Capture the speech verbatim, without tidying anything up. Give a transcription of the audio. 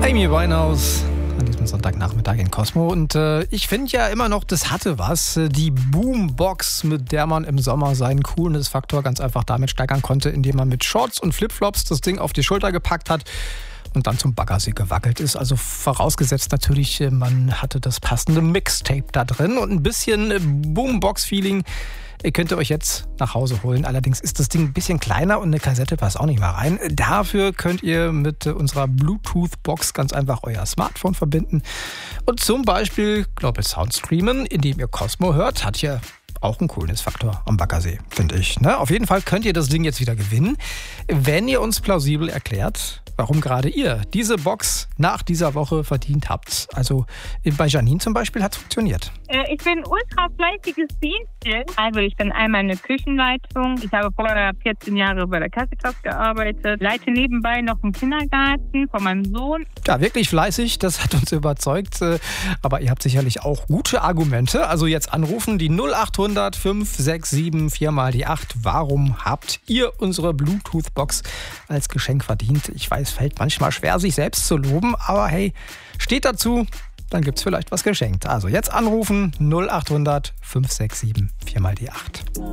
Amy Winehouse an diesem Sonntagnachmittag in Cosmo. Und äh, ich finde ja immer noch, das hatte was. Die Boombox, mit der man im Sommer seinen Coolness-Faktor ganz einfach damit steigern konnte, indem man mit Shorts und Flipflops das Ding auf die Schulter gepackt hat und dann zum Baggersee gewackelt ist. Also vorausgesetzt natürlich, man hatte das passende Mixtape da drin und ein bisschen Boombox-Feeling. Ihr könnt ihr euch jetzt nach Hause holen. Allerdings ist das Ding ein bisschen kleiner und eine Kassette passt auch nicht mehr rein. Dafür könnt ihr mit unserer Bluetooth-Box ganz einfach euer Smartphone verbinden und zum Beispiel Global Sound streamen, indem ihr Cosmo hört. Hat ja auch einen Coolness-Faktor am Baggersee, finde ich. Ne? Auf jeden Fall könnt ihr das Ding jetzt wieder gewinnen, wenn ihr uns plausibel erklärt, warum gerade ihr diese Box nach dieser Woche verdient habt. Also bei Janine zum Beispiel hat es funktioniert. Äh, ich bin ein ultra fleißiges Bienchen. Also ich bin einmal eine Küchenleitung. Ich habe vorher vierzehn Jahre bei der Kaffeekraft gearbeitet. Leite nebenbei noch einen Kindergarten von meinem Sohn. Ja, wirklich fleißig, das hat uns überzeugt. Aber ihr habt sicherlich auch gute Argumente. Also jetzt anrufen, die null acht hundert fünf sechs sieben vier mal die acht. Warum habt ihr unsere Bluetooth-Box als Geschenk verdient? Ich weiß, es fällt manchmal schwer, sich selbst zu loben, aber hey, steht dazu, dann gibt's vielleicht was geschenkt. Also jetzt anrufen, null acht hundert fünf sechs sieben vier mal die acht.